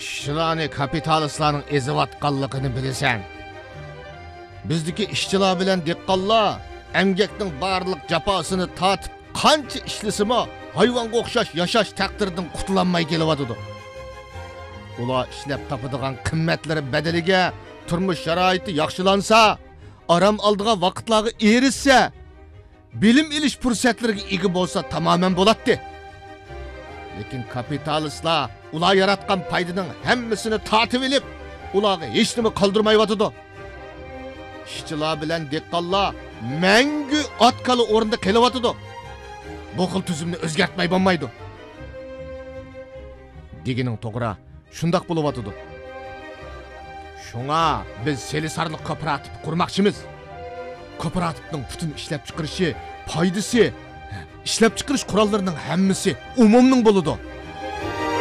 ishchilarni kapitalistlarning ezivatganligini bilasan. Bizdagi ishchilar bilan dehqonlar emgakning barliq jafosini tatib qancha ishlasimi hayvonga o'xshash yashash taqdiridan qutulanmay kelyapti. Ular ishlab topadigan qimmatlari badaliga turmush sharoiti yaxshilansa, aram oldigan vaqtlarga erishsa, bilim ilish fursatlariga ega bo'lsa tamoman bo'ladi. Lekin kapitalistlar ular yaratgan foydaning hammasini tatib olib, ularga hech nima qoldirmayotdi. İşçilar bilan dehqonlar mangu otkali o'rinda kelyapti. Bu xil tuzumni o'zgartmay bo'lmaydi. Degining to'g'ri, shundoq bo'lyapti. Shunga biz Selisarlik kooperativ qurmoqchimiz. Kooperativning butun ishlab chiqarishi, foydasi, ishlab chiqarish qurollarining hammasi umumning bo'ladi.